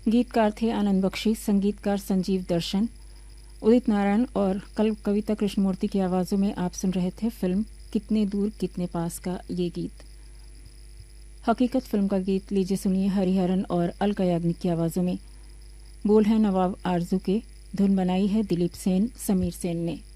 गीतकार थे आनंद बख्शी, संगीतकार संजीव दर्शन, उदित नारायण और कविता कृष्णमूर्ति की आवाज़ों में आप सुन रहे थे फिल्म कितने दूर कितने पास का ये गीत। हकीकत फिल्म का गीत लीजिए सुनिए हरिहरन और अलका याग्निक की आवाज़ों में। बोल है नवाब आरजू के, धुन बनाई है दिलीप सेन, समीर सेन ने।